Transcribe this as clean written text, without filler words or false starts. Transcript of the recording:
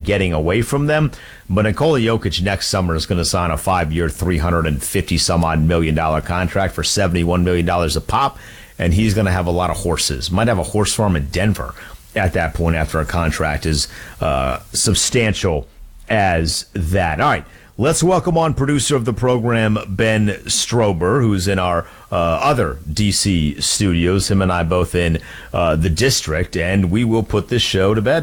getting away from them. But Nikola Jokic next summer is going to sign a 5-year, $350-some-odd million contract for $71 million a pop, and he's going to have a lot of horses. Might have a horse farm in Denver at that point after a contract is substantial as that. All right, let's welcome on producer of the program, Ben Strober, who's in our other D.C. studios, him and I both in the district, and we will put this show to bed.